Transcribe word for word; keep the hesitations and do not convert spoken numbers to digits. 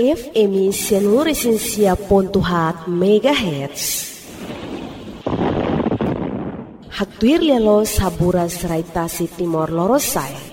F M Seluruh Pontuhat Megahertz. Hatuir lelo saburas raitasi Timor Lorosai.